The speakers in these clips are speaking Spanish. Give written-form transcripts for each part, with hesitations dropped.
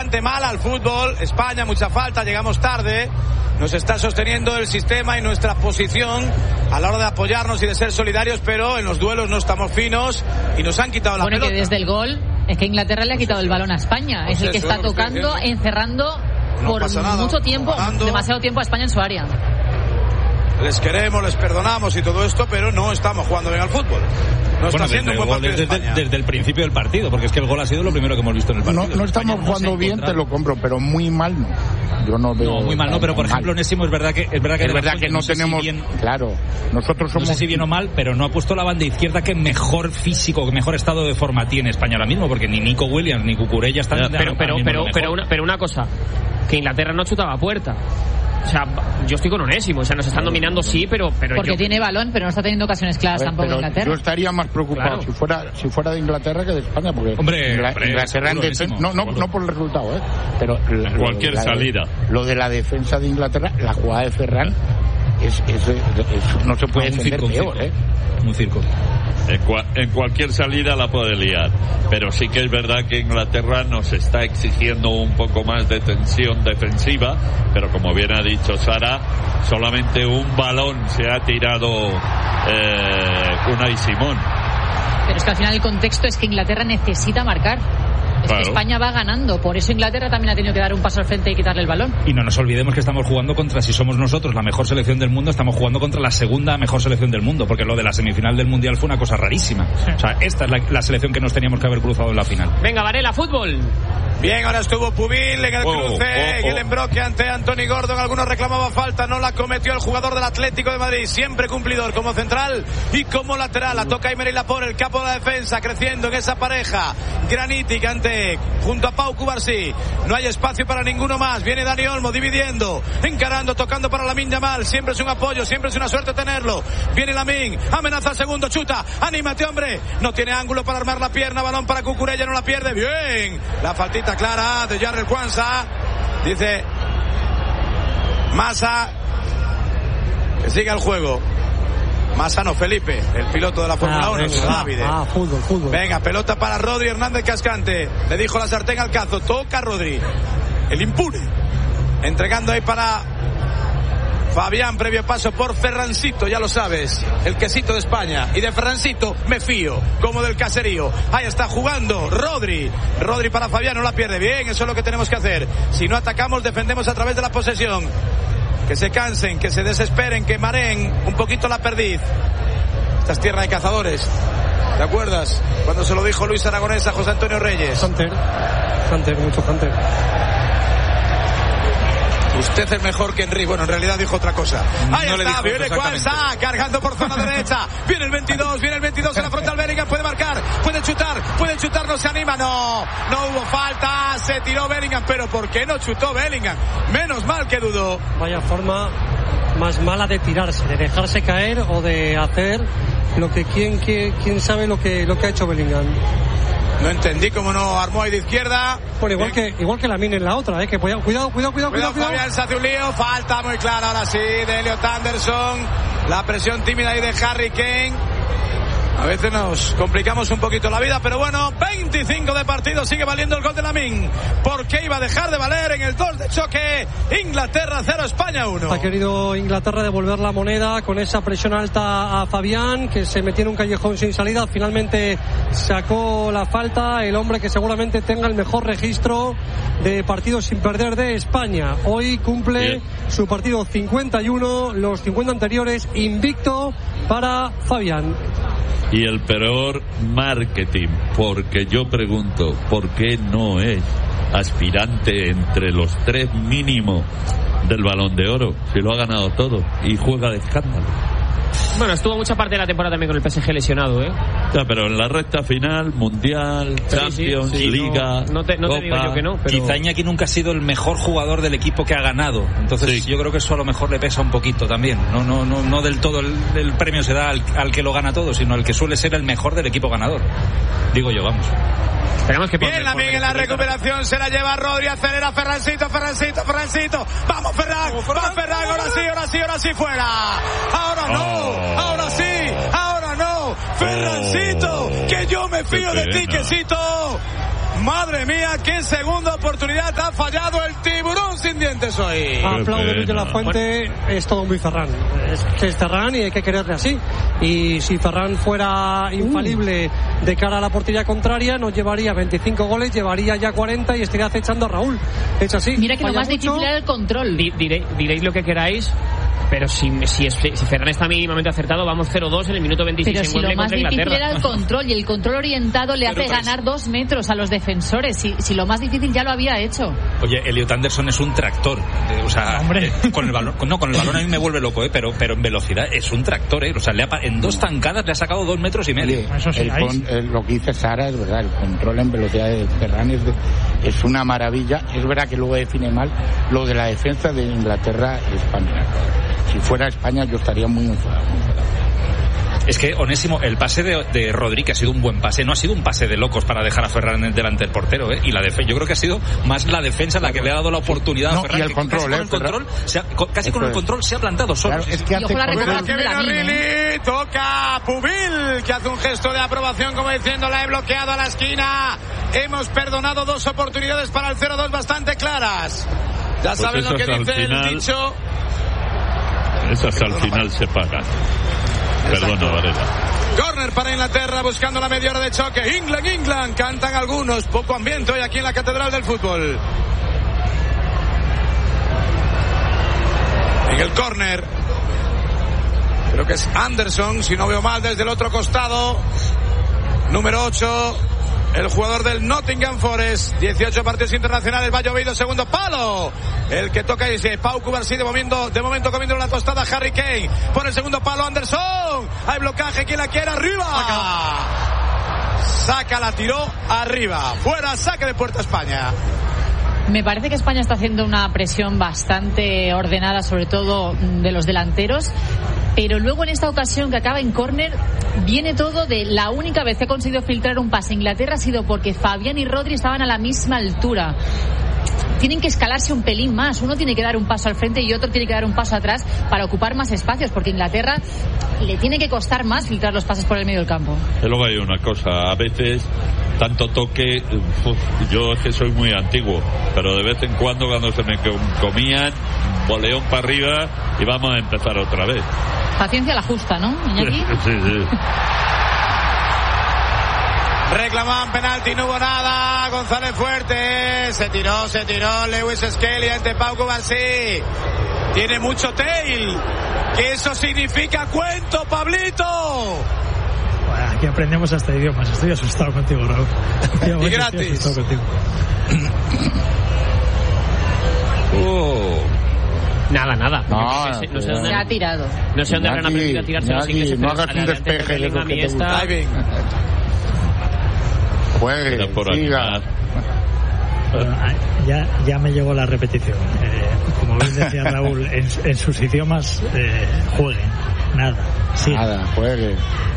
bastante mal al fútbol. España, mucha falta, llegamos tarde. Nos está sosteniendo el sistema y nuestra posición a la hora de apoyarnos y de ser solidarios, pero en los duelos no estamos finos y nos han quitado la pelota. Bueno, que desde el gol es que Inglaterra le ha quitado el balón a España. Es el que está tocando, encerrando por mucho tiempo, demasiado tiempo a España en su área. Les queremos, les perdonamos y todo esto, pero no estamos jugando bien al fútbol. No está siendo un buen partido de España. Desde el principio del partido, porque es que el gol ha sido lo primero que hemos visto en el partido. No estamos jugando bien, te lo compro, pero muy mal no. Yo no veo. No, muy mal no, pero por ejemplo, Onésimo, es verdad que no tenemos. Claro, nosotros somos. No sé si bien o mal, pero no ha puesto la banda izquierda que mejor físico, que mejor estado de forma tiene España ahora mismo, porque ni Nico Williams ni Cucurella están. Pero una cosa, que Inglaterra no chutaba a puerta. O sea, yo estoy con Onésimo, o sea, nos están dominando sí, pero porque tiene balón, pero no está teniendo ocasiones claras tampoco Inglaterra. Yo estaría más preocupado si fuera de Inglaterra que de España, porque Inglaterra en defensa, no por el resultado, pero cualquier salida. Lo de la defensa de Inglaterra, la jugada de Ferran es no se puede defender peor, un circo. En cualquier salida la puede liar, pero sí que es verdad que Inglaterra nos está exigiendo un poco más de tensión defensiva, pero como bien ha dicho Sara, solamente un balón se ha tirado Unai Simón. Pero es que al final el contexto es que Inglaterra necesita marcar. Es que España va ganando, por eso Inglaterra también ha tenido que dar un paso al frente y quitarle el balón. Y no nos olvidemos que estamos jugando contra, si somos nosotros la mejor selección del mundo, estamos jugando contra la segunda mejor selección del mundo, porque lo de la semifinal del Mundial fue una cosa rarísima. O sea, esta es la selección que nos teníamos que haber cruzado en la final. Venga, Varela, fútbol. Bien, ahora estuvo Pubil en el cruce, en el embroque ante Anthony Gordon. Algunos reclamaban falta, no la cometió el jugador del Atlético de Madrid, siempre cumplidor como central y como lateral. La toca Aymeric Laporte, el capo de la defensa, creciendo en esa pareja. Graniti, Kanté, junto a Pau Cubarsí. No hay espacio para ninguno más. Viene Dani Olmo dividiendo, encarando, tocando para Lamine Yamal. Siempre es un apoyo, siempre es una suerte tenerlo. Viene Lamine, amenaza al segundo, chuta. Anímate, hombre. No tiene ángulo para armar la pierna. Balón para Cucurella, no la pierde. Bien. La faltita clara de Jarrell Kwanza. Dice Massa que siga el juego. Massa no, Felipe, el piloto de la Fórmula 1. Fútbol. Venga, pelota para Rodri, Hernández Cascante. Le dijo la sartén al cazo. Toca Rodri, el impune. Entregando ahí para Fabián, previo paso por Ferrancito, ya lo sabes, el quesito de España. Y de Ferrancito me fío, como del caserío. Ahí está jugando Rodri para Fabián, no la pierde. Bien, eso es lo que tenemos que hacer. Si no atacamos, defendemos a través de la posesión. Que se cansen, que se desesperen, que mareen un poquito la perdiz. Esta es tierra de cazadores. ¿Te acuerdas? Cuando se lo dijo Luis Aragonés a José Antonio Reyes. Hunter, mucho Hunter. Usted es mejor que Henry. Bueno, en realidad dijo otra cosa. Ahí no está, viene Kwanza, cargando por zona derecha. Viene el 22 en la frontal. Bellingham puede marcar, puede chutar, no se anima. No hubo falta, se tiró Bellingham. Pero ¿por qué no chutó Bellingham? Menos mal que dudó. Vaya forma más mala de tirarse, de dejarse caer o de hacer lo que quién sabe lo que ha hecho Bellingham. No entendí cómo no armó ahí de izquierda. Bueno, igual que Lamine en la otra, que cuidado. Fabián, se hace un lío, falta muy clara ahora sí de Elliot Anderson. La presión tímida ahí de Harry Kane. A veces nos complicamos un poquito la vida, pero bueno, 25 de partido, sigue valiendo el gol de Lamine. ¿Por qué iba a dejar de valer en el 2 de choque? Inglaterra 0, España 1. Ha querido Inglaterra devolver la moneda con esa presión alta a Fabián, que se metió en un callejón sin salida. Finalmente sacó la falta el hombre que seguramente tenga el mejor registro de partidos sin perder de España. Hoy cumple su partido 51, los 50 anteriores invicto para Fabián. Y el peor marketing, porque yo pregunto, ¿por qué no es aspirante entre los 3 mínimo del Balón de Oro? Si lo ha ganado todo y juega de escándalo. Bueno, estuvo mucha parte de la temporada también con el PSG lesionado, Ya, pero en la recta final, Mundial, Champions, Liga, no te digo yo que no, pero... Quizá Iñaki nunca ha sido el mejor jugador del equipo que ha ganado. Entonces yo creo que eso a lo mejor le pesa un poquito también. No del todo el premio se da al que lo gana todo, sino al que suele ser el mejor del equipo ganador. Digo yo, vamos. Esperamos que bien, Lamine en la recuperación se la lleva Rodri, acelera Ferrancito. Vamos Ferran, ahora sí fuera. Ahora no. Ferrancito, que yo me fío de ti, quesito. Madre mía, qué segunda oportunidad ha fallado el tiburón sin dientes hoy. Aplaude Luis de la Fuente, es todo muy Ferran. Es que es Ferran y hay que quererle así. Y si Ferran fuera infalible de cara a la portería contraria, nos llevaría 25 goles, llevaría ya 40 y estaría acechando a Raúl. Es así. Mira que lo más difícil era el control. Diréis lo que queráis, pero si Ferran está mínimamente acertado, vamos 0-2 en el minuto 26. Pero si lo más difícil era el control, y el control orientado le hace ganar 2 metros a los defensores. Si lo más difícil ya lo había hecho. Oye, Elliot Anderson es un tractor. O sea, con el balón a mí me vuelve loco, pero en velocidad es un tractor, O sea, en 2 tancadas le ha sacado 2 metros y medio. Eso sí, lo que dice Sara es verdad, el control en velocidad de Ferran es una maravilla. Es verdad que luego define mal lo de la defensa de Inglaterra-España. Si fuera España yo estaría muy enfadado. Es que, Onésimo, el pase de Rodri, que ha sido un buen pase, no ha sido un pase de locos para dejar a Ferran delante del portero, Y la yo creo que ha sido más la defensa la que le ha dado la oportunidad a Ferran. Y el control, casi con el control se ha plantado solo. Claro, es que hace toca Pubil, que hace un gesto de aprobación como diciendo la he bloqueado a la esquina. Hemos perdonado 2 oportunidades para el 0-2 bastante claras. Ya saben lo que dice el dicho. Esas al final se pagan. Perdona, Varela. Corner para Inglaterra, buscando la media hora de choque. England, cantan algunos. Poco ambiente hoy aquí en la Catedral del Fútbol. En el corner, creo que es Anderson, si no veo mal, desde el otro costado. Número 8, el jugador del Nottingham Forest. 18 partidos internacionales, va llovido, segundo palo. El que toca es Pau Cubarsí, de momento comiendo la tostada Harry Kane. Por el segundo palo, Anderson. Hay blocaje, quien la quiere, arriba. Saca, la tiró arriba. Fuera, saque de puerta España. Me parece que España está haciendo una presión bastante ordenada, sobre todo de los delanteros. Pero luego en esta ocasión que acaba en córner, viene todo de la única vez que ha conseguido filtrar un pase Inglaterra ha sido porque Fabián y Rodri estaban a la misma altura. Tienen que escalarse un pelín más. Uno tiene que dar un paso al frente y otro tiene que dar un paso atrás para ocupar más espacios, porque Inglaterra le tiene que costar más filtrar los pases por el medio del campo. Y luego hay una cosa, a veces tanto toque, yo es que soy muy antiguo, pero de vez en cuando se me comían, boleón para arriba y vamos a empezar otra vez. Paciencia la justa, ¿no, Iñaki? Sí. Reclamaban penalti, no hubo nada. González Fuerte, se tiró Lewis Skelly ante Pau Cubarsí. Tiene mucho tail, que eso significa cuento, Pablito. Bueno, aquí aprendemos hasta idiomas. Estoy asustado contigo, Raúl. Y gratis. Nada. No sé dónde ha tirado. No sé dónde habrán aprendido a tirarse los ingleses. No hagas un despeje de lo que te gusta. Juegue, siga. Ya me llegó la repetición. Como bien decía Raúl, en sus idiomas, jueguen. Nada, juegue.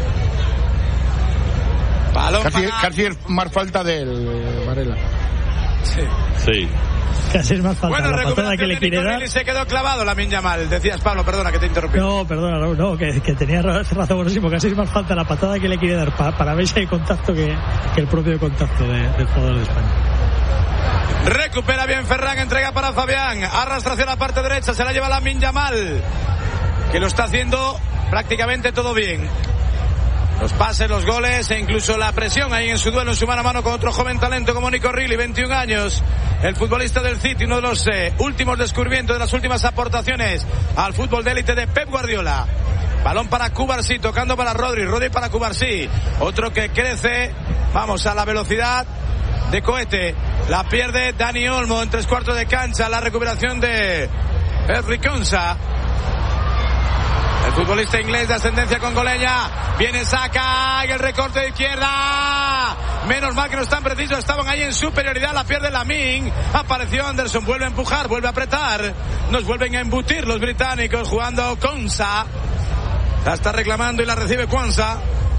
Casi es más falta del Varela. Sí. Casi es más falta la patada que le quiere dar. Se quedó clavado Lamine Yamal. Decías, Pablo, perdona que te interrumpí. No, perdona, Raúl, no, que tenía razón buenísimo. Casi es más falta la patada que le quiere dar para ver si hay contacto que el propio contacto del jugador de España. Recupera bien Ferran, entrega para Fabián. Arrastra hacia la parte derecha, se la lleva Lamine Yamal, que lo está haciendo prácticamente todo bien. Los pases, los goles e incluso la presión ahí en su duelo, en su mano a mano con otro joven talento como Nico Reilly, 21 años. El futbolista del City, uno de los últimos descubrimientos, de las últimas aportaciones al fútbol de élite de Pep Guardiola. Balón para Cubarsí, tocando para Rodri para Cubarsí. Otro que crece, vamos, a la velocidad de cohete. La pierde Dani Olmo en 3/4 de cancha. La recuperación de Henry Konsa. El futbolista inglés de ascendencia congoleña. Viene Saka, en el recorte de izquierda. Menos mal que no están precisos, estaban ahí en superioridad. La pierde Lamine. Apareció Anderson, vuelve a empujar, vuelve a apretar. Nos vuelven a embutir los británicos jugando Konsa. La está reclamando y la recibe Konsa.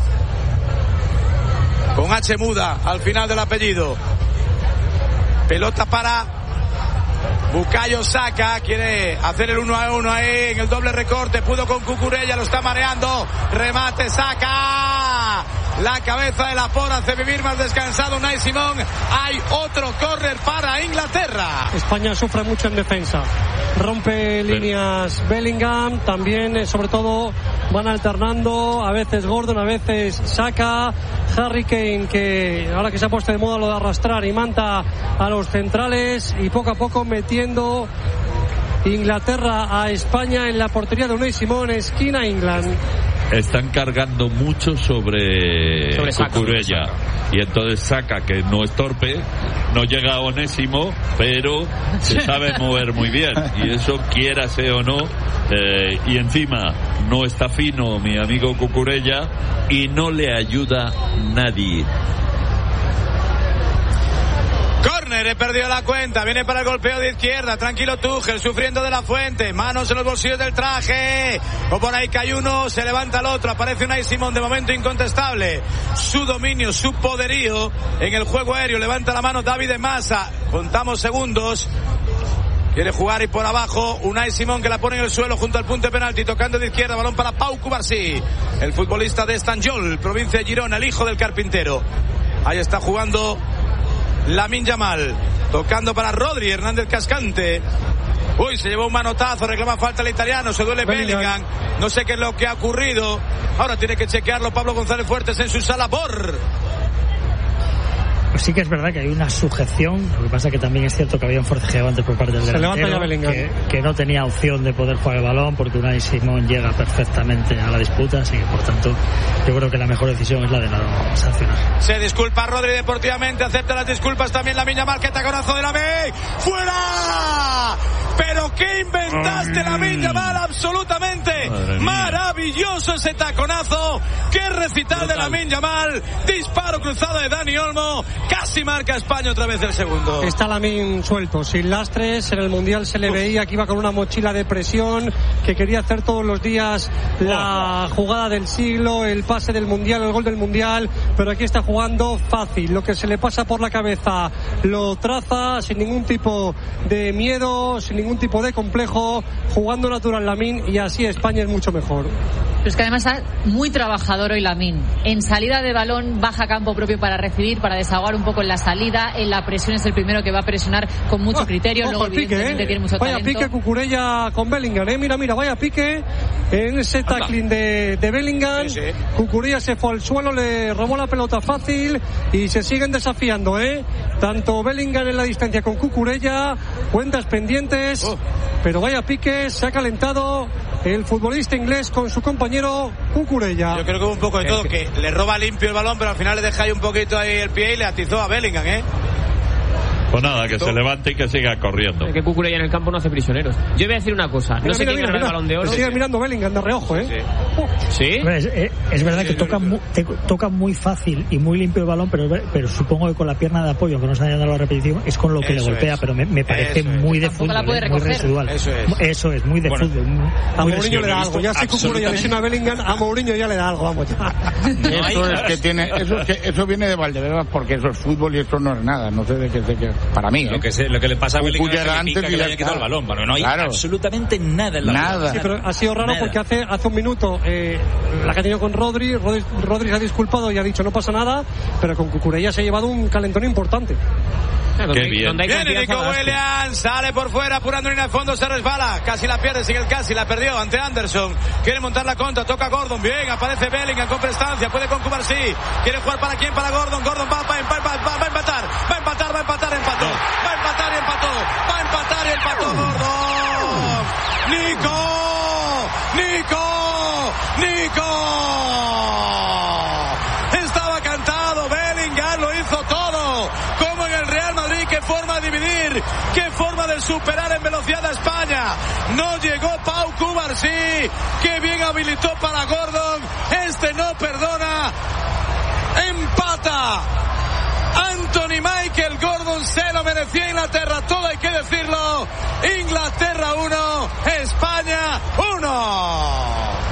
Con H muda al final del apellido. Pelota para Bukayo Saka, quiere hacer el 1-1 ahí en el doble recorte, pudo con Cucurella, lo está mareando, remate Saka, la cabeza de Laporte, hace vivir más descansado Unai Simón. Hay otro córner para Inglaterra. España sufre mucho en defensa, rompe líneas Bellingham, también sobre todo van alternando, a veces Gordon, a veces Saka, Harry Kane, que ahora que se ha puesto de moda lo de arrastrar, y manta a los centrales, y poco a poco metiendo Inglaterra a España en la portería de Unai Simón, esquina England. Están cargando mucho sobre Cucurella, y entonces Saka, que no es torpe, no llega a Onésimo, pero se sabe mover muy bien, y eso quiérase o no, y encima no está fino mi amigo Cucurella y no le ayuda nadie. Córner, he perdido la cuenta, viene para el golpeo de izquierda, tranquilo Tuchel, sufriendo de la Fuente, manos en los bolsillos del traje, o por ahí cae uno, se levanta el otro, aparece Unai Simón, de momento incontestable, su dominio, su poderío en el juego aéreo, levanta la mano David de Massa, contamos segundos, quiere jugar y por abajo Unai Simón, que la pone en el suelo junto al punto de penalti, tocando de izquierda, balón para Pau Cubarsí, el futbolista de Estanjol, provincia de Girona, el hijo del carpintero. Ahí está jugando Lamine Yamal, tocando para Rodri, Hernández Cascante. Uy, se llevó un manotazo, reclama falta el italiano, se duele Bellingham. No sé qué es lo que ha ocurrido. Ahora tiene que chequearlo Pablo González Fuertes en su sala por... Pues sí que es verdad que hay una sujeción, lo que pasa que también es cierto que había un forcejeo antes por parte del delantero, que no tenía opción de poder jugar el balón, porque Unai Simón llega perfectamente a la disputa, así que por tanto yo creo que la mejor decisión es la de no sancionar. Se disculpa Rodri deportivamente, acepta las disculpas también Lamine Yamal, que taconazo de Lamine, ¡fuera! Pero qué inventaste Lamine Yamal, absolutamente maravilloso ese taconazo, qué recital de Lamine Yamal, disparo cruzado de Dani Olmo, casi marca España otra vez el segundo. Está Lamine suelto, sin lastres, en el Mundial se le veía que iba con una mochila de presión, que quería hacer todos los días la jugada del siglo, el pase del Mundial, el gol del Mundial, pero aquí está jugando fácil, lo que se le pasa por la cabeza lo traza sin ningún tipo de miedo, sin ningún tipo de complejo, jugando natural Lamine, y así España es mucho mejor. Pero es que además está muy trabajador hoy Lamine. En salida de balón baja a campo propio para recibir, para desahogar un poco en la salida. En la presión es el primero que va a presionar con mucho criterio. Luego evidentemente tiene mucho vaya talento. Pique Cucurella con Bellingham, mira, vaya pique en ese tackling de Bellingham. Sí. Cucurella se fue al suelo, le robó la pelota fácil y se siguen desafiando, tanto Bellingham en la distancia con Cucurella, cuentas pendientes, pero vaya pique, se ha calentado el futbolista inglés con su compañero Cucurella. Yo creo que hubo un poco de todo, que le roba limpio el balón, pero al final le deja ahí un poquito ahí el pie y le atizó a Bellingham, Pues nada, que se levante y que siga corriendo. Que Cucurella en el campo no hace prisioneros. Yo voy a decir una cosa, no sé quién ganará el Balón de Oro. Sigue mirando Bellingham de reojo, ¿Sí? Es verdad que toca muy fácil y muy limpio el balón, pero supongo que con la pierna de apoyo, que no está dando la repetición, es con lo que le golpea, pero me parece muy de fútbol, muy residual. Eso es, muy de fútbol. A Mourinho le da algo, ya si Cucurella lesiona a Bellingham, a Mourinho ya le da algo, vamos. Eso viene de Valdebebas, porque eso es fútbol y eso no es nada, no sé de qué se queda. Para mí, lo que le pasa a Bellingham es que le haya quitado el balón, pero no hay absolutamente nada en la nada. Sí, pero ha sido raro porque hace un minuto la que ha tenido con Rodri se ha disculpado y ha dicho no pasa nada, pero con Cucurella se ha llevado un calentón importante. Qué bien. Viene Nico Williams, sale por fuera, apurando en el fondo, se resbala, casi la pierde, sigue el casi, la perdió ante Anderson, quiere montar la contra, toca Gordon, bien, aparece Bellingham con prestancia, puede con Cubarsí, quiere jugar para quién, para Gordon va a empatar, empató, va a empatar y empató Gordon. Nico, estaba cantado, Bellingham lo hizo todo, como en el Real Madrid, qué forma de dividir, qué forma de superar en velocidad a España. No llegó Pau Cubarsí, qué bien habilitó para Gordon, no perdona, empata Anthony Michael Gordon, se lo merecía Inglaterra, todo hay que decirlo. Inglaterra 1, España 1.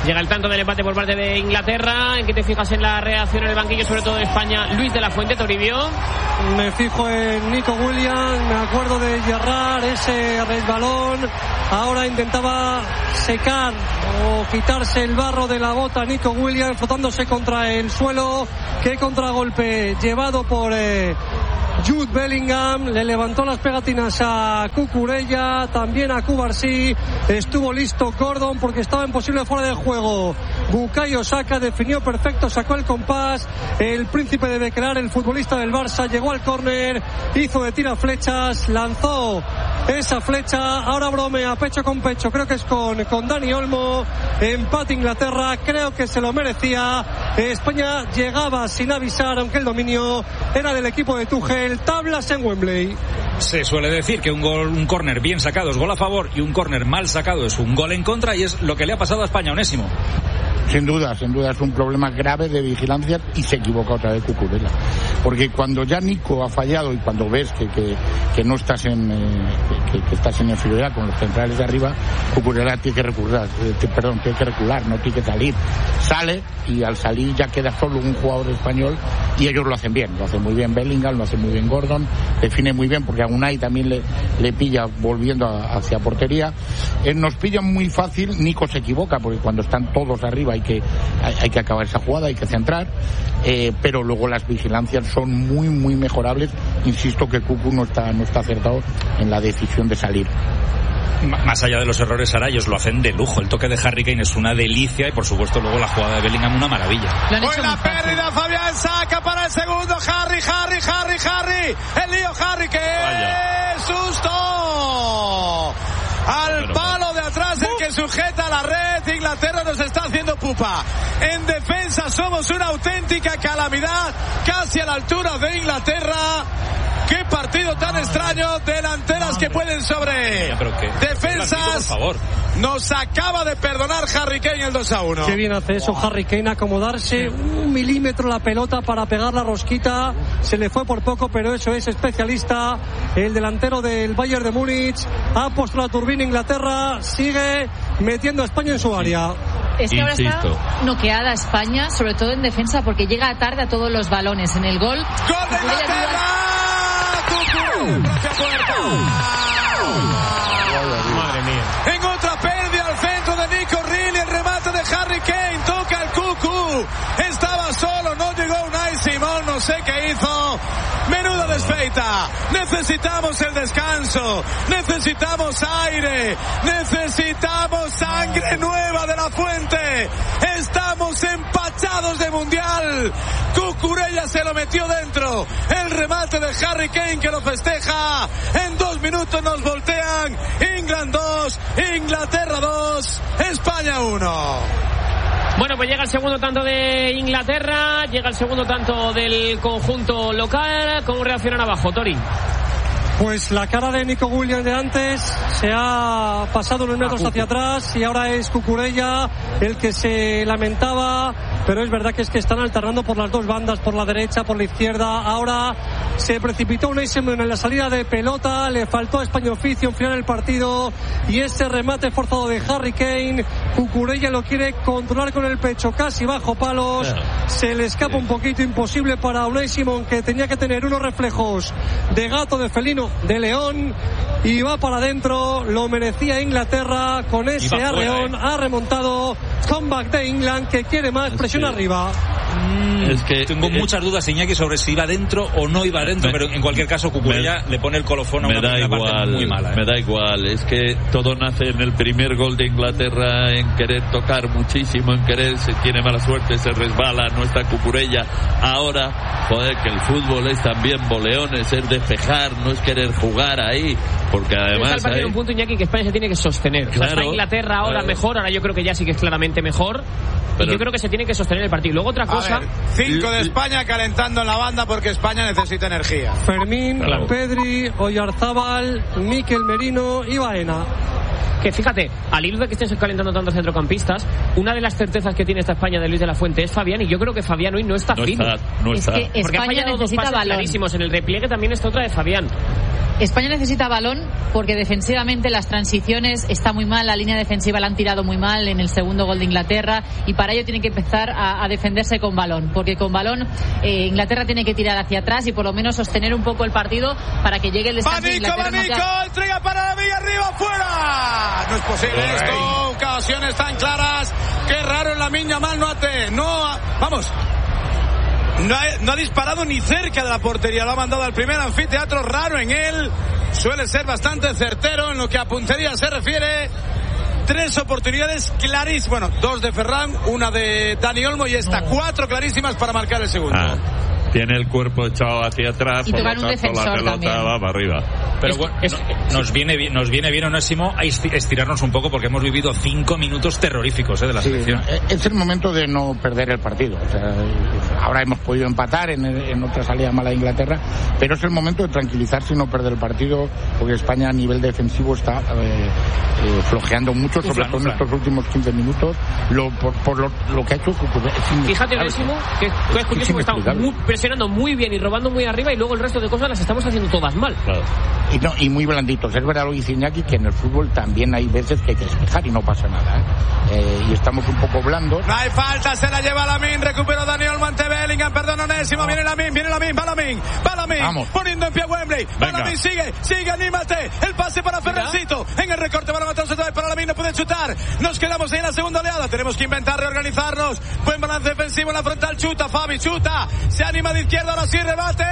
Llega el tanto del empate por parte de Inglaterra. ¿En qué te fijas en la reacción en el banquillo, sobre todo de España? Luis de la Fuente, Toribio. Me fijo en Nico Williams, me acuerdo de Gerrard, ese resbalón. Ahora intentaba secar o quitarse el barro de la bota Nico Williams, frotándose contra el suelo. Qué contragolpe llevado por Jude Bellingham, le levantó las pegatinas a Cucurella, también a Cubarsí. Estuvo listo Gordon porque estaba imposible fuera de juego. Bukayo Saka definió perfecto, sacó el compás. El príncipe de Bequelar, el futbolista del Barça, llegó al córner, hizo de tiraflechas, lanzó esa flecha. Ahora bromea pecho con pecho, creo que es con Dani Olmo. Empate Inglaterra, creo que se lo merecía. España llegaba sin avisar, aunque el dominio era del equipo de Tuchel. Tablas en Wembley. Se suele decir que un córner bien sacado es gol a favor y un córner mal sacado es un gol en contra, y es lo que le ha pasado a España, Onésimo. Sin duda es un problema grave de vigilancia, y se equivoca otra vez Cucurella, porque cuando ya Nico ha fallado y cuando ves que no estás que estás en inferioridad con los centrales de arriba, Cucurella tiene que recular, no tiene que salir. Sale, y al salir ya queda solo un jugador español, y ellos lo hacen bien, lo hace muy bien Bellingham, lo hace muy bien Gordon, define muy bien, porque a Unai también le pilla volviendo hacia portería. Nos pilla muy fácil. Nico se equivoca porque cuando están todos arriba hay que acabar esa jugada, hay que centrar, pero luego las vigilancias son muy muy mejorables. Insisto que Cucu no está acertado en la decisión de salir. Más allá de los errores, ahora ellos lo hacen de lujo. El toque de Harry Kane es una delicia, y por supuesto luego la jugada de Bellingham una maravilla. Buena pérdida, Fabián Saca para el segundo. Harry, el lío Harry, ¡qué susto! Al palo de atrás, el que sujeta la red. Inglaterra nos está haciendo pupa. En defensa somos una auténtica calamidad, casi a la altura de Inglaterra. Qué partido tan extraño. Delanteras que pueden sobre defensas. Por favor. Nos acaba de perdonar Harry Kane el 2-1. Qué bien hace eso Harry Kane, acomodarse un milímetro la pelota para pegar la rosquita. Se le fue por poco, pero eso es especialista. El delantero del Bayern de Múnich ha puesto la turbina. Inglaterra sigue metiendo a España en su área. Es que ahora está noqueada España, sobre todo en defensa, porque llega tarde a todos los balones. En el gol. ¡Gol de Inglaterra! Madre mía. En otra pérdida al centro de Nico Reilly, el remate de Harry Kane, toca el Cucu, estaba solo, no llegó Unai Simón, no sé qué hizo. Menuda desfeita. Necesitamos el descanso, necesitamos aire, necesitamos sangre nueva de la Fuente. Estamos empachados de mundial. Cucurella se lo metió dentro. El remate de Harry Kane, que lo festeja. En 2 minutos nos voltean. England 2, Inglaterra 2, España 1. Bueno, pues llega el segundo tanto de Inglaterra, llega el segundo tanto del conjunto local. ¿Cómo reaccionan abajo, Tori? Pues la cara de Nico Williams de antes se ha pasado unos metros hacia atrás, y ahora es Cucurella el que se lamentaba, pero es verdad que están alternando por las dos bandas, por la derecha, por la izquierda. Ahora se precipitó Unai Simón en la salida de pelota, le faltó a España oficio en final del partido, y ese remate forzado de Harry Kane, Cucurella lo quiere controlar con el pecho casi bajo palos, se le escapa un poquito, imposible para Unai Simón, que tenía que tener unos reflejos de gato, de felino, de león, y va para adentro. Lo merecía Inglaterra con ese arreón, ha remontado. Comeback de England, que quiere más, presión arriba. Es que tengo muchas dudas, Iñaki, sobre si iba dentro o no iba dentro, pero en cualquier caso Cucurella le pone el colofón a una primera parte muy mala. Me da igual, es que todo nace en el primer gol de Inglaterra, en querer tocar muchísimo, en querer, se tiene mala suerte, se resbala, no está Cucurella. Ahora, joder, que el fútbol es también boleones, es despejar, no es querer jugar ahí, porque además está el un punto, Iñaki, que España se tiene que sostener. Claro, está Inglaterra ahora mejor, ahora yo creo que ya sí que es claramente mejor, pero yo creo que se tiene que sostener el partido. Luego otra cosa, 5 de España calentando en la banda, porque España necesita energía. Fermín, claro. Pedri, Oyarzábal, Mikel Merino y Baena. Que fíjate, al hilo de que estén calentando tantos centrocampistas, una de las certezas que tiene esta España de Luis de la Fuente es Fabián, y yo creo que Fabián hoy no está fino. Es que porque España necesita balón. clarísimos. En el repliegue también está otra de Fabián. España necesita balón porque defensivamente las transiciones está muy mal, la línea defensiva la han tirado muy mal en el segundo gol de Inglaterra y para ello tiene que empezar a defenderse con balón, porque con balón Inglaterra tiene que tirar hacia atrás y por lo menos sostener un poco el partido para que llegue el descanso. Manico, entrega para la Villa, arriba, fuera. No es posible esto, ocasiones tan claras. Qué raro en Lamine Yamal, no ha disparado ni cerca de la portería, lo ha mandado al primer anfiteatro, raro en él, suele ser bastante certero en lo que a puntería se refiere. 3 oportunidades clarísimas, bueno, 2 de Ferran, una de Dani Olmo y 4 clarísimas para marcar el segundo. Tiene el cuerpo echado hacia atrás, y por lo tanto la pelota también va para arriba. Pero bueno, nos viene bien, Onésimo, a estirarnos un poco porque hemos vivido 5 minutos terroríficos de la selección. Es el momento de no perder el partido. O sea, ahora hemos podido empatar en otra salida mala de Inglaterra, pero es el momento de tranquilizarse y no perder el partido, porque España a nivel defensivo está flojeando mucho, sobre todo en estos últimos 15 minutos. Por lo que ha hecho. Fíjate, Onésimo, que es curioso que estamos presionando muy bien y robando muy arriba y luego el resto de cosas las estamos haciendo todas mal. Claro. Y muy blanditos. Es verdad lo que dice Iñaki, que en el fútbol también hay veces que hay que despejar y no pasa nada. Y estamos un poco blandos. No hay falta, se la lleva Lamine, recuperó Dani Olmo ante Bellingham, perdón, Onésimo, viene Lamine, va Lamine, poniendo en pie Wembley, va Lamine, sigue, anímate, el pase para Ferrancito, en el recorte balón atrás otra vez para Lamine, no puede chutar, nos quedamos ahí en la segunda oleada, tenemos que inventar, reorganizarnos, buen balance defensivo en la frontal, chuta, Fabi, se anima de izquierda, ahora sí, rebate,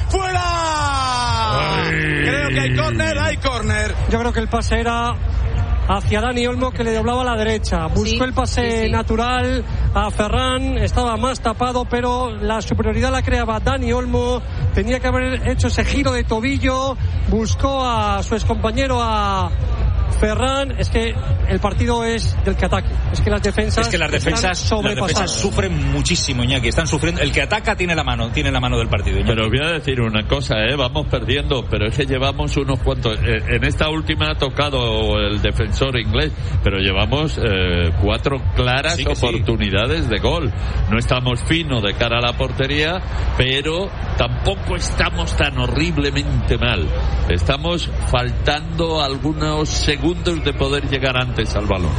fuera. Creo que hay córner. Yo creo que el pase era hacia Dani Olmo, que le doblaba a la derecha. Buscó el pase natural a Ferran, estaba más tapado, pero la superioridad la creaba Dani Olmo. Tenía que haber hecho ese giro de tobillo, buscó a su excompañero, a Ferran. Es que el partido es del que ataque. Es que las defensas sufren muchísimo, Iñaki. Están sufriendo. El que ataca tiene la mano del partido, Iñaki. Pero voy a decir una cosa, vamos perdiendo, pero es que llevamos unos cuantos. En esta última ha tocado el defensor inglés, pero llevamos 4 claras oportunidades de gol. No estamos finos de cara a la portería, pero tampoco estamos tan horriblemente mal. Estamos faltando algunos segundos de poder llegar antes al balón.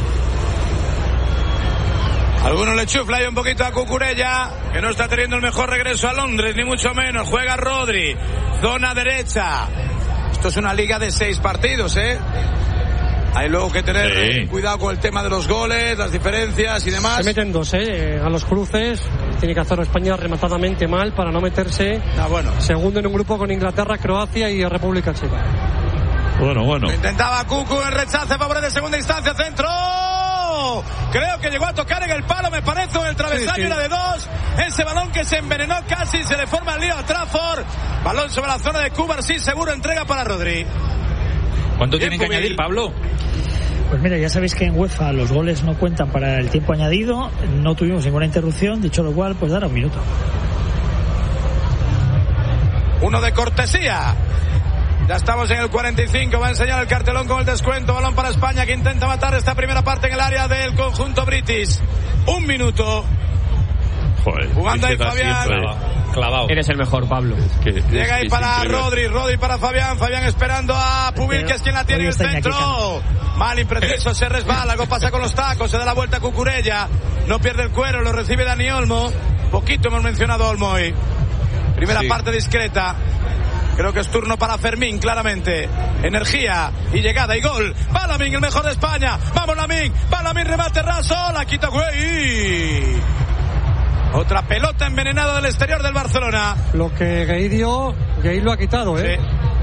Algunos le chufla ahí un poquito a Cucurella, que no está teniendo el mejor regreso a Londres, ni mucho menos. Juega Rodri, zona derecha. Esto es una liga de 6 partidos, Hay luego que tener cuidado con el tema de los goles, las diferencias y demás. Se meten 2, a los cruces. Tiene que hacerlo España rematadamente mal para no meterse segundo en un grupo con Inglaterra, Croacia y República Checa. Bueno. Intentaba Cucu en rechace, favor de segunda instancia, centro. Creo que llegó a tocar en el palo, me parece, en el travesaño, era de 2. Ese balón que se envenenó casi, se le forma el lío a Trafford. Balón sobre la zona de Cuba, sí, seguro, entrega para Rodri. ¿Cuánto tienen que añadir, Pablo? Pues mira, ya sabéis que en UEFA los goles no cuentan para el tiempo añadido. No tuvimos ninguna interrupción, dicho lo cual, pues dará un minuto. Uno de cortesía. Ya estamos en el 45, va a enseñar el cartelón con el descuento. Balón para España, que intenta matar esta primera parte en el área del conjunto british. 1 minuto. Joder, jugando ahí Fabián. Clavado. Eres el mejor, Pablo. Llega ahí para Rodri para Fabián esperando a Pubil, que es quien la tiene en el centro. Mal, impreciso, se resbala, algo pasa con los tacos, se da la vuelta a Cucurella. No pierde el cuero, lo recibe Dani Olmo. Poquito hemos mencionado a Olmo hoy. Primera parte discreta. Creo que es turno para Fermín, claramente. Energía y llegada y gol. Va Lamine, el mejor de España. Vamos Lamine, remate raso, la quita Güey. Otra pelota envenenada del exterior del Barcelona. Lo que Gay dio, Gay lo ha quitado, Sí.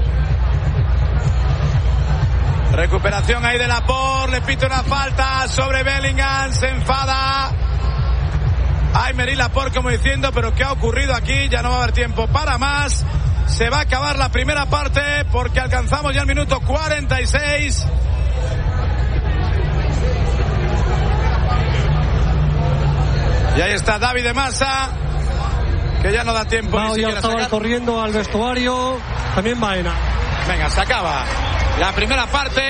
Recuperación ahí de Laporte, le pita una falta sobre Bellingham, se enfada. Aymeric Laporte como diciendo, pero ¿qué ha ocurrido aquí? Ya no va a haber tiempo para más. Se va a acabar la primera parte porque alcanzamos ya el minuto 46. Y ahí está David de Massa, que ya no da tiempo ni siquiera a sacar. Corriendo al vestuario, también Baena. Venga, se acaba la primera parte.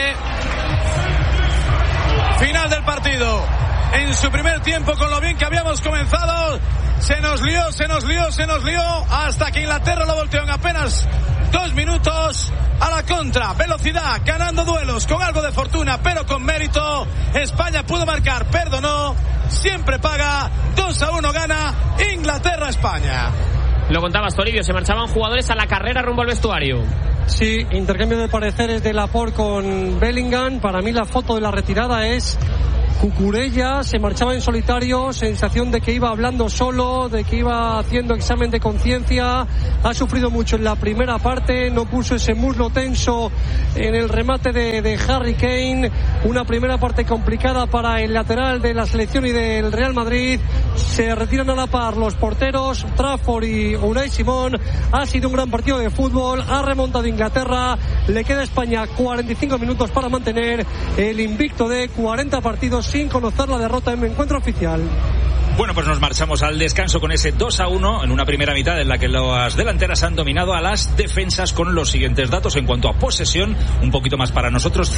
Final del partido. En su primer tiempo, con lo bien que habíamos comenzado, se nos lió, hasta que Inglaterra lo volteó en apenas 2 minutos a la contra, velocidad, ganando duelos, con algo de fortuna, pero con mérito. España pudo marcar, perdonó, siempre paga. 2-1 gana Inglaterra-España. Lo contabas, Toribio, se marchaban jugadores a la carrera rumbo al vestuario. Sí, intercambio de pareceres de Laporte con Bellingham. Para mí la foto de la retirada es Cucurella, se marchaba en solitario, sensación de que iba hablando solo, de que iba haciendo examen de conciencia. Ha sufrido mucho en la primera parte, no puso ese muslo tenso en el remate de Harry Kane. Una primera parte complicada para el lateral de la selección y del Real Madrid. Se retiran a la par los porteros Trafford y Unai Simón. Ha sido un gran partido de fútbol, ha remontado Inglaterra. Le queda a España 45 minutos para mantener el invicto de 40 partidos sin conocer la derrota en el encuentro oficial. Bueno, pues nos marchamos al descanso con ese 2-1 en una primera mitad en la que las delanteras han dominado a las defensas con los siguientes datos. En cuanto a posesión, un poquito más para nosotros,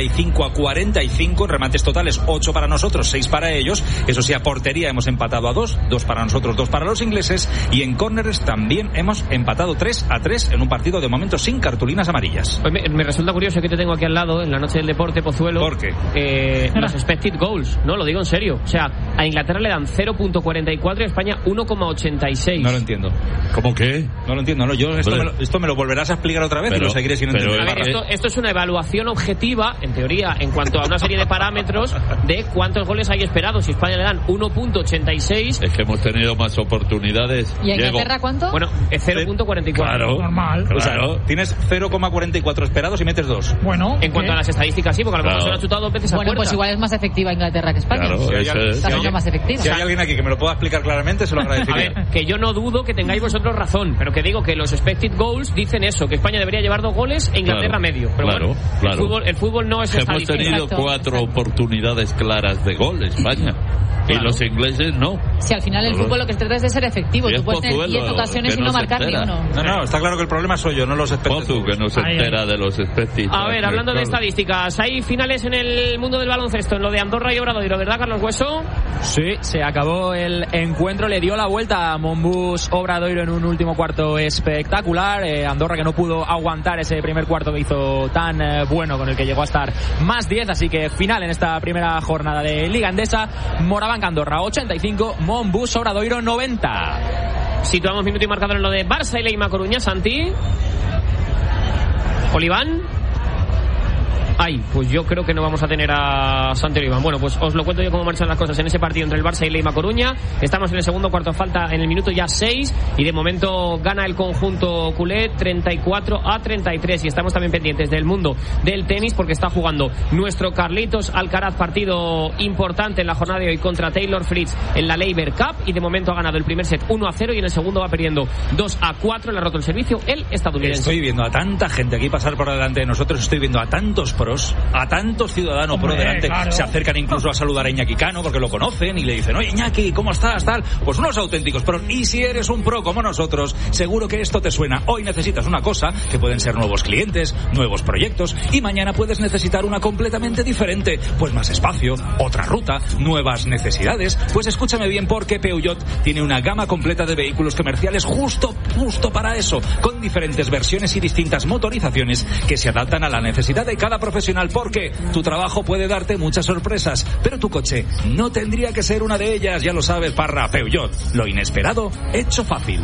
55-45, en remates totales 8 para nosotros, 6 para ellos. Eso sí, a portería hemos empatado a 2 para nosotros, 2 para los ingleses, y en córneres también hemos empatado 3-3 en un partido de momento sin cartulinas amarillas. Pues me resulta curioso que te tengo aquí al lado en la noche del deporte, Pozuelo. ¿Por qué? Los expected goals, no, lo digo en serio. O sea, a Inglaterra le dan 0.44 y a España 1.86. No lo entiendo. ¿Cómo qué? No lo entiendo, ¿no? Yo esto me lo volverás a explicar otra vez, pero, y lo seguiré sin entender. A ver, esto es una evaluación objetiva, en teoría, en cuanto a una serie de parámetros de cuántos goles hay esperados. Si a España le dan 1.86... Es que hemos tenido más oportunidades. ¿Y a Inglaterra cuánto? Bueno, es 0.44. Claro. Normal. Claro. O sea, tienes 0,44 esperados y metes 2. Bueno. En cuanto a las estadísticas, sí, porque a lo mejor se lo ha chutado 2 veces a puerta. Bueno, pues igual es más efectiva Inglaterra que España. Claro, más efectiva. Si hay alguien aquí que me lo pueda explicar claramente, se lo agradecería. A ver, que yo no dudo que tengáis vosotros razón, pero que digo que los expected goals dicen eso, que España debería llevar 2 goles e Inglaterra medio. Pero bueno, el fútbol no es estadística. Hemos tenido 4 oportunidades claras de gol, España. Claro. Y los ingleses no. Si al final el fútbol lo que se trata es de ser efectivo. Tú puedes tener 10 ocasiones y no marcar ni uno. No, está claro que el problema soy yo, no los expected. Tú que no se entera de los expected. A ver, hablando de estadísticas, hay finales en el mundo del baloncesto, en lo de Andorra y Obradoiro, ¿verdad, Carlos Hueso? Sí, se acabó el encuentro, le dio la vuelta a Monbus Obradoiro en un último cuarto espectacular. Andorra que no pudo aguantar ese primer cuarto que hizo tan bueno, con el que llegó a estar más 10, así que final en esta primera jornada de Liga Endesa. Morabanca Andorra 85, Monbus Obradoiro 90. Situamos minuto y marcador en lo de Barça y Leima Coruña. Santi, Oliván. Ay, pues yo creo que no vamos a tener a Santi Oliván. Bueno, pues os lo cuento yo cómo marchan las cosas en ese partido entre el Barça y Leima Coruña. Estamos en el segundo cuarto, falta en el minuto ya 6 y de momento gana el conjunto culé 34-33 y estamos también pendientes del mundo del tenis porque está jugando nuestro Carlitos Alcaraz, partido importante en la jornada de hoy contra Taylor Fritz en la Laver Cup y de momento ha ganado el primer set 1-0 y en el segundo va perdiendo 2-4, le ha roto el servicio el estadounidense. Estoy viendo a tanta gente aquí pasar por delante de nosotros, estoy viendo a tantos pros, a tantos ciudadanos por delante, claro. Se acercan incluso a saludar a Iñaki Cano porque lo conocen y le dicen, oye Iñaki, ¿cómo estás? Tal. Pues unos auténticos pros. Y si eres un pro como nosotros, seguro que esto te suena. Hoy necesitas una cosa, que pueden ser nuevos clientes, nuevos proyectos, y mañana puedes necesitar una completamente diferente. Pues más espacio, otra ruta, nuevas necesidades. Pues escúchame bien, porque Peugeot tiene una gama completa de vehículos comerciales justo para eso, con diferentes versiones y distintas motorizaciones que se adaptan a la necesidad de cada profesional, porque tu trabajo puede darte muchas sorpresas, pero tu coche no tendría que ser una de ellas, ya lo sabes, Parra. Peugeot, lo inesperado hecho fácil.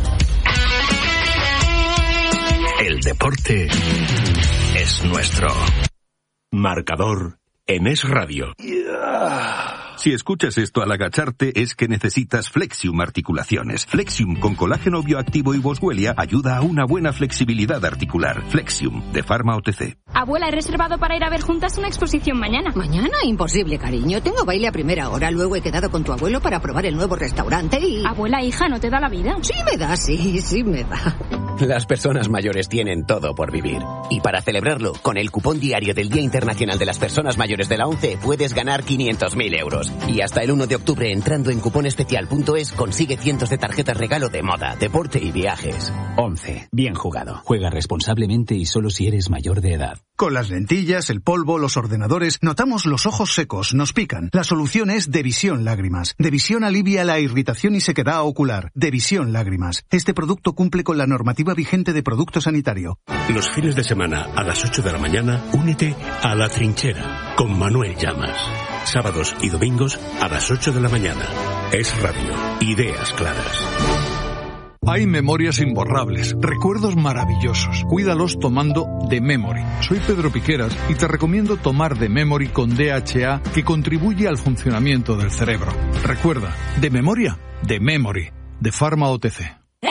El deporte es nuestro. Marcador en Es Radio. Si escuchas esto al agacharte es que necesitas Flexium Articulaciones. Flexium con colágeno bioactivo y boswellia ayuda a una buena flexibilidad articular. Flexium, de Pharma OTC. Abuela, he reservado para ir a ver juntas una exposición mañana. ¿Mañana? Imposible, cariño. Tengo baile a primera hora. Luego he quedado con tu abuelo para probar el nuevo restaurante y... Abuela, hija, ¿no te da la vida? Sí me da, sí me da. Las personas mayores tienen todo por vivir. Y para celebrarlo, con el cupón diario del Día Internacional de las Personas Mayores de la ONCE puedes ganar 500.000 euros. Y hasta el 1 de octubre, entrando en cuponespecial.es, consigue cientos de tarjetas regalo de moda, deporte y viajes. ONCE. Bien jugado. Juega responsablemente y solo si eres mayor de edad. Con las lentillas, el polvo, los ordenadores, notamos los ojos secos, nos pican. La solución es Devisión Lágrimas. Devisión alivia la irritación y sequedad ocular. Devisión Lágrimas. Este producto cumple con la normativa vigente de producto sanitario. Los fines de semana a las 8 de la mañana, únete a La Trinchera con Manuel Llamas. Sábados y domingos a las 8 de la mañana. Es Radio. Ideas claras. Hay memorias imborrables, recuerdos maravillosos. Cuídalos tomando The Memory. Soy Pedro Piqueras y te recomiendo tomar The Memory con DHA, que contribuye al funcionamiento del cerebro. Recuerda, de memoria, The Memory, de Pharma OTC.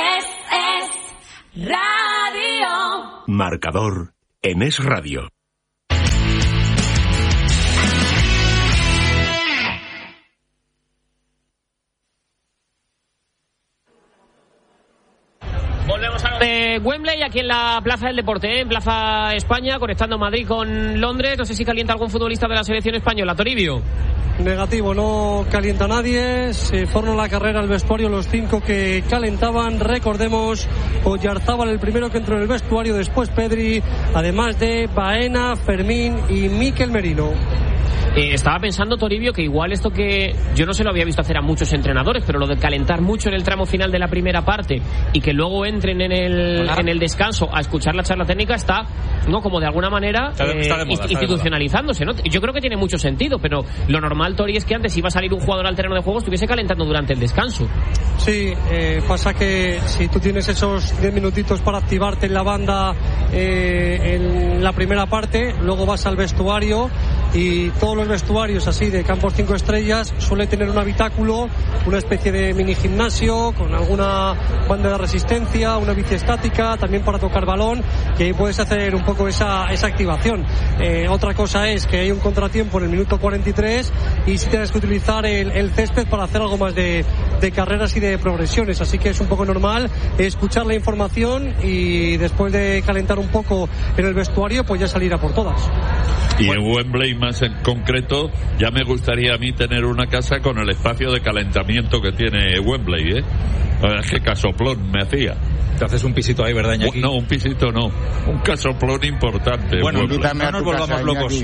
Es Radio. Marcador en Es Radio. Volvemos a lo de Wembley, aquí en la Plaza del Deporte, en Plaza España, conectando Madrid con Londres. No sé si calienta algún futbolista de la selección española. Toribio. Negativo, no calienta nadie. Se fueron a la carrera al vestuario los 5 que calentaban. Recordemos, Oyarzábal el primero que entró en el vestuario, después Pedri, además de Baena, Fermín y Mikel Merino. Estaba pensando, Toribio, que igual esto que yo no se lo había visto hacer a muchos entrenadores, pero lo de calentar mucho en el tramo final de la primera parte y que luego entren en el descanso a escuchar la charla técnica está, ¿no?, como de alguna manera institucionalizándose, ¿no? Yo creo que tiene mucho sentido, pero lo normal, Tori, es que antes iba a salir un jugador al terreno de juego estuviese calentando durante el descanso. Sí, pasa que si tú tienes esos 10 minutitos para activarte en la banda en la primera parte, luego vas al vestuario y todos los vestuarios así de campos 5 estrellas suele tener un habitáculo, una especie de mini gimnasio con alguna banda de resistencia, una bici estática también para tocar balón, que ahí puedes hacer un poco esa activación. Otra cosa es que hay un contratiempo en el minuto 43 y si tienes que utilizar el césped para hacer algo más de carreras y de progresiones, así que es un poco normal escuchar la información y después de calentar un poco en el vestuario pues ya salir a por todas. Y en Wembley más en concreto, ya me gustaría a mí tener una casa con el espacio de calentamiento que tiene Wembley, ¿eh? Es que casoplón me hacía. Te haces un pisito ahí, ¿verdad, Iñaki? No, un pisito no. Un casoplón importante. Bueno, no nos volvamos locos.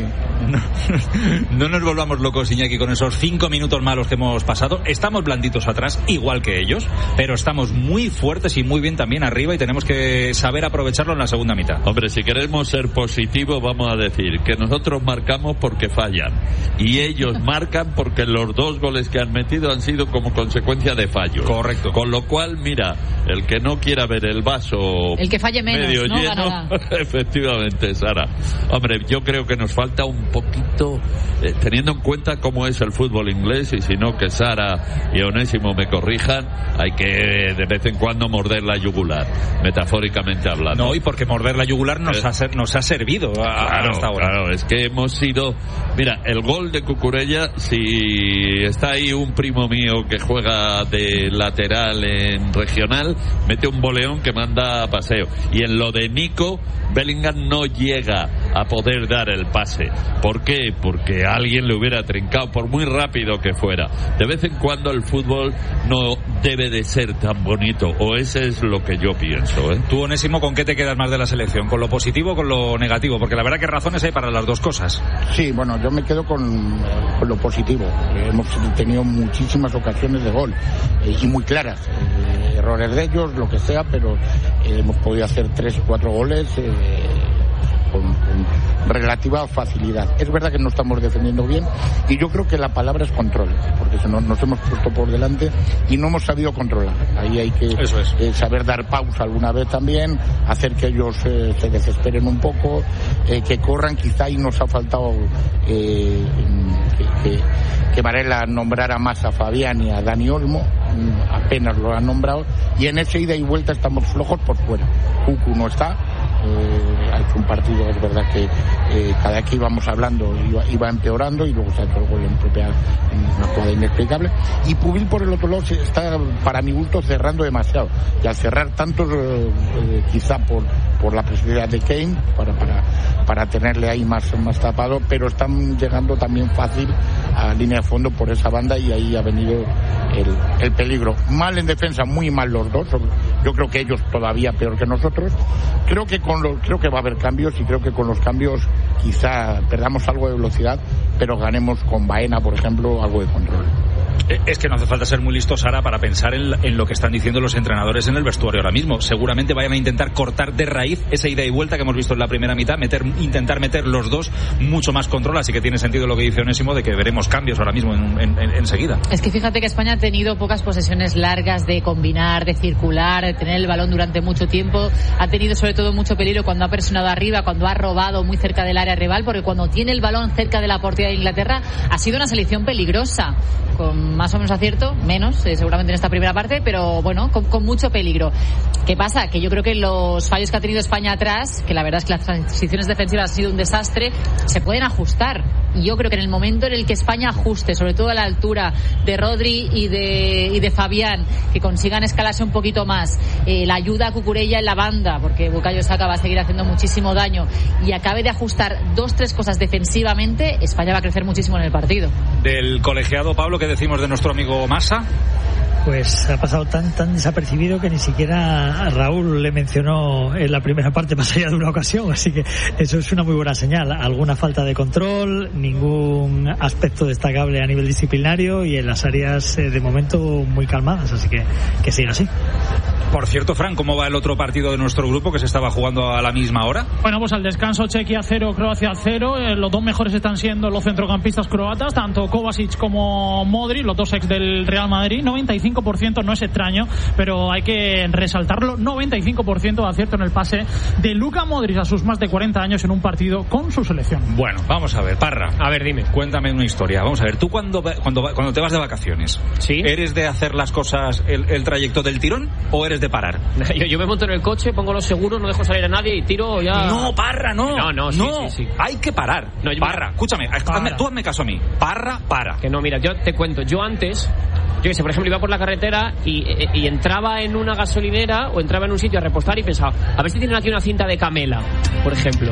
No nos volvamos locos, Iñaki, con esos 5 minutos malos que hemos pasado. Estamos blanditos atrás, igual que ellos, pero estamos muy fuertes y muy bien también arriba y tenemos que saber aprovecharlo en la segunda mitad. Hombre, si queremos ser positivos, vamos a decir que nosotros marcamos porque fallan y ellos marcan porque los 2 goles que han metido han sido como consecuencia de fallos. Correcto. Con lo cual, mira, el que no quiera ver el vaso el que falle menos, medio ¿no?, lleno, ganará. efectivamente, Sara. Hombre, yo creo que nos falta un poquito, teniendo en cuenta cómo es el fútbol inglés, y si no, que Sara y Onésimo me corrijan, hay que de vez en cuando morder la yugular, metafóricamente hablando. No, y porque morder la yugular nos ha servido hasta ahora. Claro, es que hemos sido... Mira, el gol de Cucurella, si está ahí un primo mío que juega de lateral en regional, mete un boleón que manda a paseo. Y en lo de Nico, Bellingham no llega a poder dar el pase. ¿Por qué? Porque alguien le hubiera trincado, por muy rápido que fuera. De vez en cuando el fútbol no debe de ser tan bonito, o ese es lo que yo pienso, ¿eh? Tú, Onésimo, ¿con qué te quedas más de la selección? ¿Con lo positivo o con lo negativo? Porque la verdad que razones hay para las dos cosas. Sí, bueno, yo me quedo con lo positivo. Hemos tenido muchísimas ocasiones de gol y muy claras. Errores de ellos, lo que sea, pero hemos podido hacer 3 o 4 goles con relativa facilidad. Es verdad que no estamos defendiendo bien y yo creo que la palabra es control, porque nos hemos puesto por delante y no hemos sabido controlar. Ahí hay que saber dar pausa alguna vez también, hacer que ellos se desesperen un poco, que corran. Quizá y nos ha faltado que Varela nombrara más a Fabián y a Dani Olmo, apenas lo han nombrado, y en ese ida y vuelta estamos flojos por fuera. Cucu no está, ha hecho un partido, es verdad que cada vez que íbamos hablando iba empeorando, y luego se ha hecho el gol en una jugada inexplicable. Y Pubil, por el otro lado, se está, para mi gusto, cerrando demasiado, y al cerrar tantos, quizá por la presencia de Kane, para tenerle ahí más tapado, pero están llegando también fácil a línea de fondo por esa banda, y ahí ha venido el peligro. Mal en defensa, muy mal los dos. Yo creo que ellos todavía peor que nosotros. Creo que va a haber cambios, y creo que con los cambios quizá perdamos algo de velocidad, pero ganemos con Baena, por ejemplo, algo de control. Es que no hace falta ser muy listo, Sara, para pensar en lo que están diciendo los entrenadores en el vestuario ahora mismo. Seguramente vayan a intentar cortar de raíz esa ida y vuelta que hemos visto en la primera mitad, intentar meter los dos mucho más control, así que tiene sentido lo que dice Onésimo de que veremos cambios ahora mismo enseguida. Es que fíjate que España ha tenido pocas posesiones largas de combinar, de circular, de tener el balón durante mucho tiempo. Ha tenido sobre todo mucho peligro cuando ha presionado arriba, cuando ha robado muy cerca del área rival, porque cuando tiene el balón cerca de la portería de Inglaterra ha sido una selección peligrosa, con más o menos acierto, menos seguramente en esta primera parte, pero bueno, con mucho peligro. ¿Qué pasa? Que yo creo que los fallos que ha tenido España atrás, que la verdad es que las transiciones defensivas han sido un desastre, se pueden ajustar. Y yo creo que en el momento en el que España ajuste, sobre todo a la altura de Rodri y de Fabián, que consigan escalarse un poquito más, la ayuda a Cucurella en la banda, porque Bukayo Saka va a seguir haciendo muchísimo daño, y acabe de ajustar 2-3 cosas defensivamente, España va a crecer muchísimo en el partido. Del colegiado, Pablo, ¿qué decimos de nuestro amigo Massa? Pues ha pasado tan desapercibido que ni siquiera Raúl le mencionó en la primera parte más allá de una ocasión, así que eso es una muy buena señal. Alguna falta de control, ningún aspecto destacable a nivel disciplinario, y en las áreas de momento muy calmadas, así que siga así. Por cierto, Fran, ¿cómo va el otro partido de nuestro grupo que se estaba jugando a la misma hora? Bueno, pues al descanso Chequia 0, Croacia 0. Los dos mejores están siendo los centrocampistas croatas, tanto Kovacic como Modric, los dos ex del Real Madrid. 95% no es extraño, pero hay que resaltarlo. 95% de acierto en el pase de Luka Modric a sus más de 40 años en un partido con su selección. Bueno, vamos a ver, Parra. A ver, dime. Cuéntame una historia. Vamos a ver, tú cuando te vas de vacaciones, ¿sí? ¿Eres de hacer las cosas, el trayecto del tirón, o eres de parar? Yo me monto en el coche, pongo los seguros, no dejo salir a nadie y tiro ya. No, Parra, no. No, sí. Hay que parar. No, Parra, escúchame, tú hazme caso a mí. Parra, para. Que no, mira, yo te cuento, yo antes, yo que sé, por ejemplo, iba por la carretera y entraba en una gasolinera o entraba en un sitio a repostar y pensaba, a ver si tienen aquí una cinta de Camela, por ejemplo.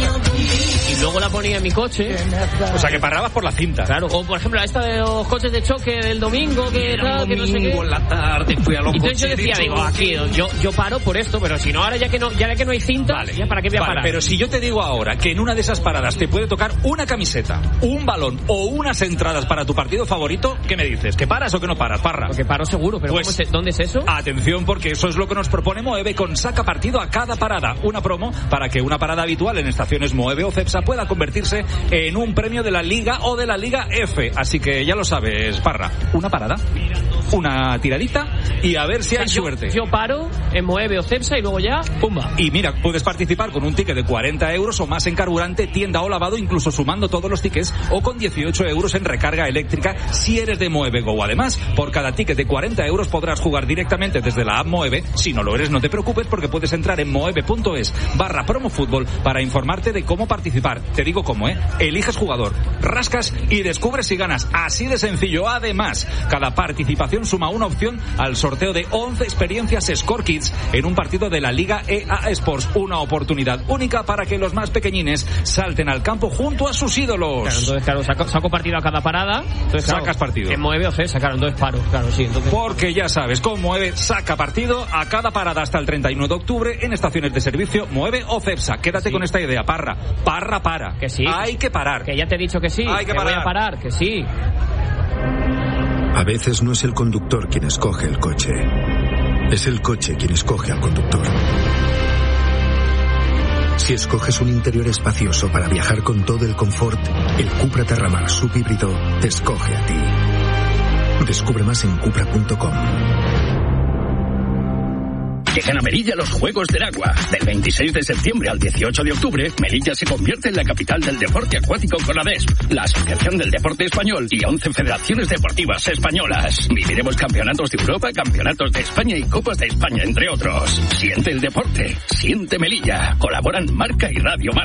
Y luego la ponía en mi coche. O sea, que parabas por la cinta. Claro, o por ejemplo, esta de los coches de choque del domingo, que tal, que no sé qué. En la tarde fui a los y entonces yo decía, aquí yo paro por esto, pero si no, ahora ya que no hay cinta, vale, ya para qué voy a parar. Pero si yo te digo ahora que en una de esas paradas te puede tocar una camiseta, un balón o unas entradas para tu partido favorito, ¿qué me dices? ¿Que paras o que no paras, Parra? Porque paro seguro, pero pues, ¿dónde es eso? Atención, porque eso es lo que nos propone Moeve con Saca Partido a cada parada. Una promo para que una parada habitual en estaciones Moeve o Cepsa pueda convertirse en un premio de la Liga o de la Liga F. Así que ya lo sabes, Parra. Una parada, una tiradita y a ver si hay suerte. Yo paro en Moeve o Cepsa y luego ya, pumba. Y mira, puedes participar con un ticket de 40 euros o más en carburante, tienda o lavado, incluso sumando todos los tickets, o con 18 euros en recarga eléctrica si eres de Moeve Go. Además, por cada ticket de 40 euros podrás jugar directamente desde la app Moeve. Si no lo eres, no te preocupes, porque puedes entrar en moeve.es/promofutbol para informarte de cómo participar. Te digo cómo, eliges jugador, rascas y descubres si ganas. Así de sencillo. Además, cada participación suma una opción al sorteo de 11 experiencias Score Kids en un partido de la Liga EA Sports. Una oportunidad única para que los más pequeñines salten al campo junto a sus ídolos. Claro, entonces, saco partido a cada parada. Entonces, sacas partido. En Moeve o Cepsa, claro, entonces paro. Claro, sí, entonces... Porque ya sabes, con Moeve saca partido a cada parada hasta el 31 de octubre en estaciones de servicio Moeve o Cepsa. Quédate con esta idea, Parra, para. Que sí. Hay que parar. Que ya te he dicho que sí. Hay que parar. Voy a parar, que sí. A veces no es el conductor quien escoge el coche. Es el coche quien escoge al conductor. Si escoges un interior espacioso para viajar con todo el confort, el Cupra Terramar subhíbrido te escoge a ti. Descubre más en cupra.com. Llegan a Melilla los Juegos del Agua. Del 26 de septiembre al 18 de octubre, Melilla se convierte en la capital del deporte acuático con ADESP, la Asociación del Deporte Español y 11 federaciones deportivas españolas. Viviremos campeonatos de Europa, campeonatos de España y Copas de España, entre otros. Siente el deporte, siente Melilla. Colaboran Marca y Radio Marca.